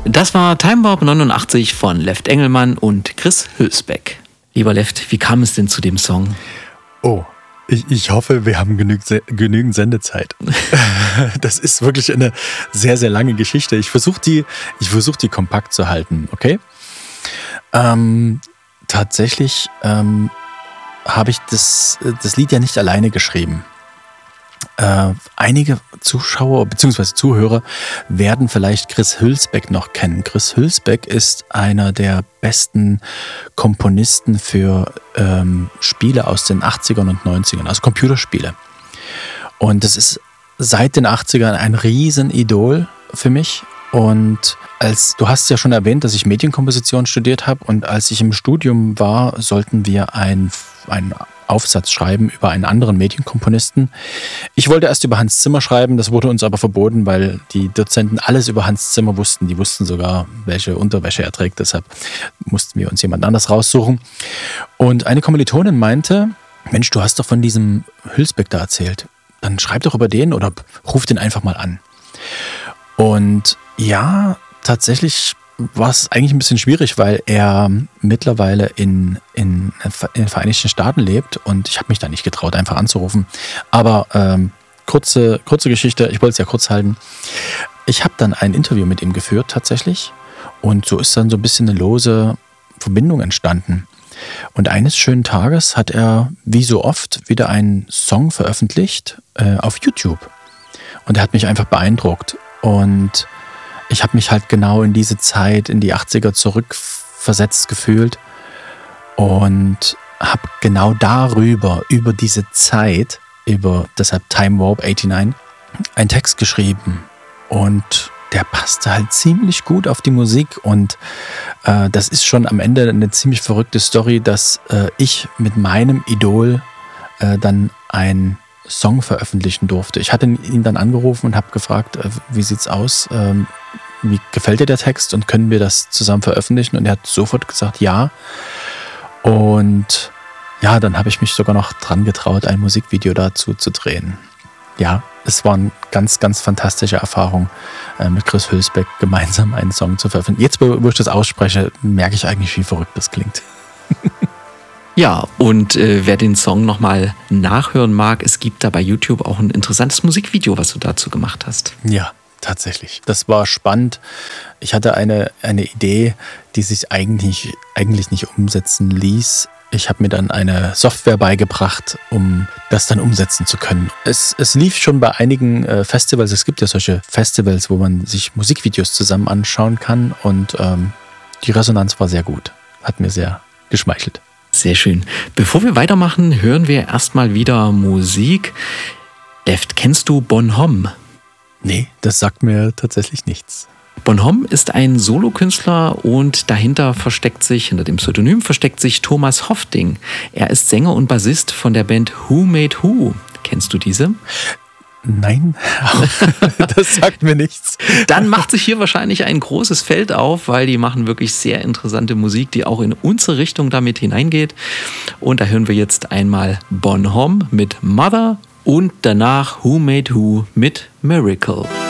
Das war Time Warp 89 von Left Engelmann und Chris Hülsbeck. Lieber Left, wie kam es denn zu dem Song? Oh, ich hoffe, wir haben genügend Sendezeit. Das ist wirklich eine sehr, sehr lange Geschichte. Ich versuche die kompakt zu halten, okay? Tatsächlich habe ich das Lied ja nicht alleine geschrieben. Einige Zuschauer bzw. Zuhörer werden vielleicht Chris Hülsbeck noch kennen. Chris Hülsbeck ist einer der besten Komponisten für Spiele aus den 80ern und 90ern, also Computerspiele. Und das ist seit den 80ern ein Riesenidol für mich. Und du hast ja schon erwähnt, dass ich Medienkomposition studiert habe, und als ich im Studium war, sollten wir einen Aufsatz schreiben über einen anderen Medienkomponisten. Ich wollte erst über Hans Zimmer schreiben, das wurde uns aber verboten, weil die Dozenten alles über Hans Zimmer wussten. Die wussten sogar, welche Unterwäsche er trägt, deshalb mussten wir uns jemand anders raussuchen. Und eine Kommilitonin meinte, Mensch, du hast doch von diesem Hülsbeck da erzählt. Dann schreib doch über den oder ruf den einfach mal an. Und ja, tatsächlich war es eigentlich ein bisschen schwierig, weil er mittlerweile in den Vereinigten Staaten lebt, und ich habe mich da nicht getraut, einfach anzurufen. Aber kurze Geschichte, ich wollte es ja kurz halten. Ich habe dann ein Interview mit ihm geführt tatsächlich, und so ist dann so ein bisschen eine lose Verbindung entstanden. Und eines schönen Tages hat er, wie so oft, wieder einen Song veröffentlicht auf YouTube. Und er hat mich einfach beeindruckt. Und ich habe mich halt genau in diese Zeit, in die 80er zurückversetzt gefühlt und habe genau über diese Zeit, deshalb Time Warp 89, einen Text geschrieben. Und der passte halt ziemlich gut auf die Musik. Und das ist schon am Ende eine ziemlich verrückte Story, dass ich mit meinem Idol dann ein Song veröffentlichen durfte. Ich hatte ihn dann angerufen und habe gefragt, wie sieht's aus? Wie gefällt dir der Text und können wir das zusammen veröffentlichen? Und er hat sofort gesagt, ja. Und ja, dann habe ich mich sogar noch dran getraut, ein Musikvideo dazu zu drehen. Ja, es war eine ganz, ganz fantastische Erfahrung, mit Chris Hülsbeck gemeinsam einen Song zu veröffentlichen. Jetzt, wo ich das ausspreche, merke ich eigentlich, wie verrückt das klingt. Ja, und wer den Song nochmal nachhören mag, es gibt da bei YouTube auch ein interessantes Musikvideo, was du dazu gemacht hast. Ja, tatsächlich. Das war spannend. Ich hatte eine Idee, die sich eigentlich nicht umsetzen ließ. Ich habe mir dann eine Software beigebracht, um das dann umsetzen zu können. Es lief schon bei einigen Festivals. Es gibt ja solche Festivals, wo man sich Musikvideos zusammen anschauen kann. Und die Resonanz war sehr gut. Hat mir sehr geschmeichelt. Sehr schön. Bevor wir weitermachen, hören wir erstmal wieder Musik. Left, kennst du Bonhomme? Nee, das sagt mir tatsächlich nichts. Bonhomme ist ein Solokünstler und hinter dem Pseudonym versteckt sich Thomas Hofding. Er ist Sänger und Bassist von der Band Who Made Who. Kennst du diese? Nein, das sagt mir nichts. Dann macht sich hier wahrscheinlich ein großes Feld auf, weil die machen wirklich sehr interessante Musik, die auch in unsere Richtung damit hineingeht. Und da hören wir jetzt einmal Bonhomme mit Mother und danach Who Made Who mit Miracle.